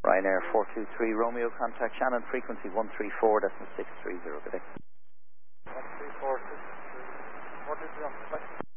Ryanair 423 Romeo, contact Shannon, frequency 134.630. Good day. 134.630. What is the